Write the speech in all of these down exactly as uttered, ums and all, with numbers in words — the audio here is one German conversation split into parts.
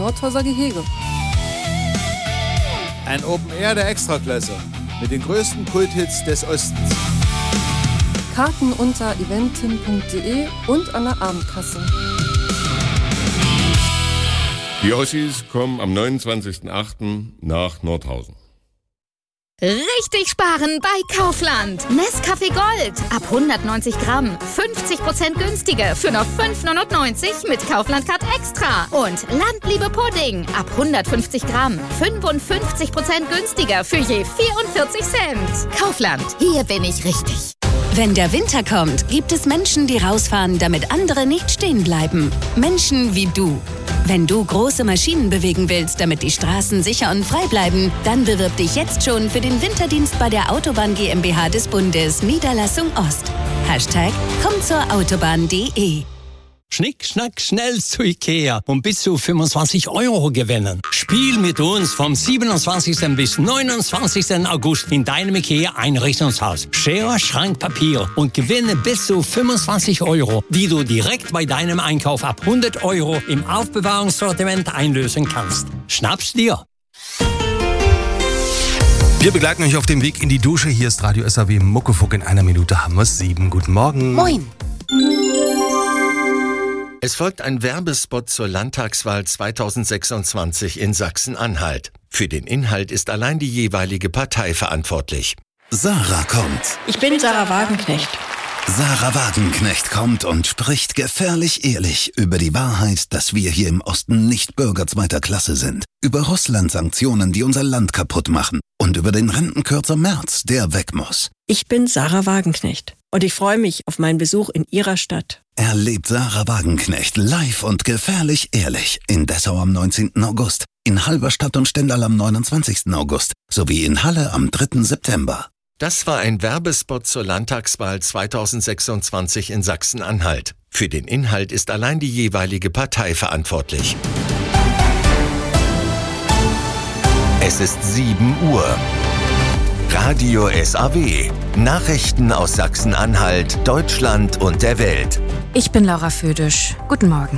Nordhauser Gehege. Ein Open Air der Extraklasse mit den größten Kulthits des Ostens. Karten unter eventim punkt de und an der Abendkasse. Die Ossis kommen am neunundzwanzigsten achten nach Nordhausen. Richtig sparen bei Kaufland. Nescafé Gold. Ab hundertneunzig Gramm. fünfzig Prozent günstiger für nur fünf neunundneunzig mit Kaufland-Card Extra. Und Landliebe Pudding. Ab hundertfünfzig Gramm. fünfundfünfzig Prozent günstiger für je vierundvierzig Cent. Kaufland. Hier bin ich richtig. Wenn der Winter kommt, gibt es Menschen, die rausfahren, damit andere nicht stehen bleiben. Menschen wie du. Wenn du große Maschinen bewegen willst, damit die Straßen sicher und frei bleiben, dann bewirb dich jetzt schon für den Winterdienst bei der Autobahn GmbH des Bundes, Niederlassung Ost. Hashtag komm zur Autobahn punkt de. Schnick, schnack, schnell zu Ikea und bis zu fünfundzwanzig Euro gewinnen. Spiel mit uns vom siebenundzwanzigsten bis neunundzwanzigsten August in deinem Ikea Einrichtungshaus. Schere, Schrank, Papier und gewinne bis zu fünfundzwanzig Euro, die du direkt bei deinem Einkauf ab hundert Euro im Aufbewahrungssortiment einlösen kannst. Schnapp's dir! Wir begleiten euch auf dem Weg in die Dusche. Hier ist Radio S A W Muckefuck. In einer Minute haben wir es sieben. Guten Morgen. Moin! Es folgt ein Werbespot zur Landtagswahl zweitausendsechsundzwanzig in Sachsen-Anhalt. Für den Inhalt ist allein die jeweilige Partei verantwortlich. Sarah kommt. Ich bin Sarah Wagenknecht. Sarah Wagenknecht kommt und spricht gefährlich ehrlich über die Wahrheit, dass wir hier im Osten nicht Bürger zweiter Klasse sind. Über Russland-Sanktionen, die unser Land kaputt machen. Und über den Rentenkürzer Merz, der weg muss. Ich bin Sarah Wagenknecht und ich freue mich auf meinen Besuch in Ihrer Stadt. Erlebt Sarah Wagenknecht live und gefährlich ehrlich in Dessau am neunzehnten August, in Halberstadt und Stendal am neunundzwanzigsten August sowie in Halle am dritten September. Das war ein Werbespot zur Landtagswahl zweitausendsechsundzwanzig in Sachsen-Anhalt. Für den Inhalt ist allein die jeweilige Partei verantwortlich. Es ist sieben Uhr. Radio S A W. Nachrichten aus Sachsen-Anhalt, Deutschland und der Welt. Ich bin Laura Födisch. Guten Morgen.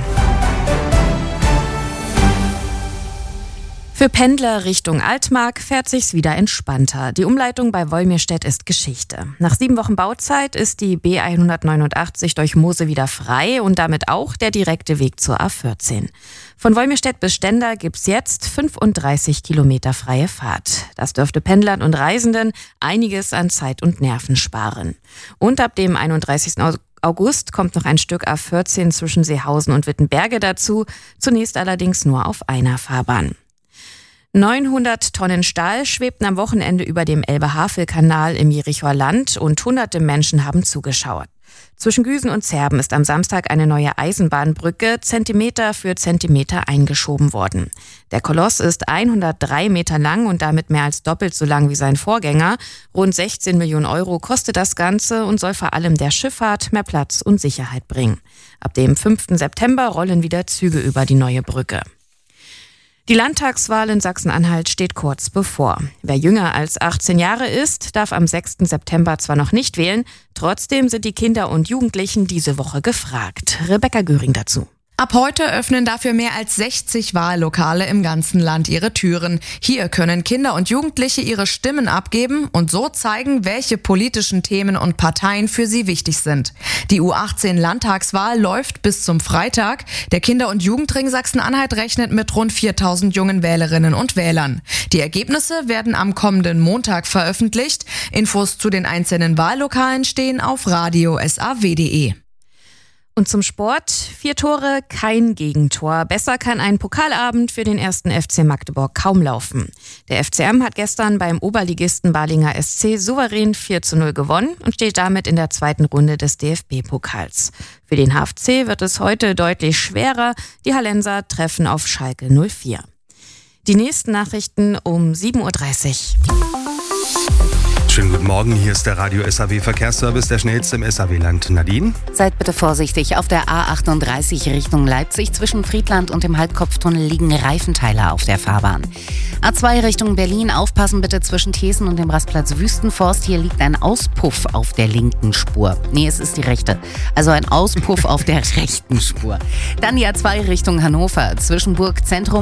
Für Pendler Richtung Altmark fährt sich's wieder entspannter. Die Umleitung bei Wolmirstedt ist Geschichte. Nach sieben Wochen Bauzeit ist die B hundertneunundachtzig durch Moose wieder frei und damit auch der direkte Weg zur A vierzehn. Von Wolmirstedt bis Stendal gibt's jetzt fünfunddreißig Kilometer freie Fahrt. Das dürfte Pendlern und Reisenden einiges an Zeit und Nerven sparen. Und ab dem einunddreißigsten August kommt noch ein Stück A vierzehn zwischen Seehausen und Wittenberge dazu, zunächst allerdings nur auf einer Fahrbahn. neunhundert Tonnen Stahl schwebten am Wochenende über dem Elbe-Havel-Kanal im Jerichoer Land und hunderte Menschen haben zugeschaut. Zwischen Güsen und Zerben ist am Samstag eine neue Eisenbahnbrücke Zentimeter für Zentimeter eingeschoben worden. Der Koloss ist hundertdrei Meter lang und damit mehr als doppelt so lang wie sein Vorgänger. Rund sechzehn Millionen Euro kostet das Ganze und soll vor allem der Schifffahrt mehr Platz und Sicherheit bringen. Ab dem fünften September rollen wieder Züge über die neue Brücke. Die Landtagswahl in Sachsen-Anhalt steht kurz bevor. Wer jünger als achtzehn Jahre ist, darf am sechsten September zwar noch nicht wählen, trotzdem sind die Kinder und Jugendlichen diese Woche gefragt. Rebecca Göring dazu. Ab heute öffnen dafür mehr als sechzig Wahllokale im ganzen Land ihre Türen. Hier können Kinder und Jugendliche ihre Stimmen abgeben und so zeigen, welche politischen Themen und Parteien für sie wichtig sind. Die U achtzehn Landtagswahl läuft bis zum Freitag. Der Kinder- und Jugendring Sachsen-Anhalt rechnet mit rund viertausend jungen Wählerinnen und Wählern. Die Ergebnisse werden am kommenden Montag veröffentlicht. Infos zu den einzelnen Wahllokalen stehen auf radio s a w punkt de. Und zum Sport, vier Tore, kein Gegentor. Besser kann ein Pokalabend für den ersten F C Magdeburg kaum laufen. Der F C M hat gestern beim Oberligisten Balinger S C souverän vier zu null gewonnen und steht damit in der zweiten Runde des D F B-Pokals. Für den H F C wird es heute deutlich schwerer. Die Hallenser treffen auf Schalke null vier. Die nächsten Nachrichten um sieben Uhr dreißig. Schönen guten Morgen, hier ist der Radio S A W Verkehrsservice, der schnellste im S A W-Land. Nadine? Seid bitte vorsichtig. Auf der A achtunddreißig Richtung Leipzig zwischen Friedland und dem Halbkopftunnel liegen Reifenteile auf der Fahrbahn. A zwei Richtung Berlin, aufpassen bitte zwischen Thesen und dem Rastplatz Wüstenforst. Hier liegt ein Auspuff auf der linken Spur. Nee, es ist die rechte. Also ein Auspuff auf der rechten Spur. Dann die A zwei Richtung Hannover zwischen Burg Zentrum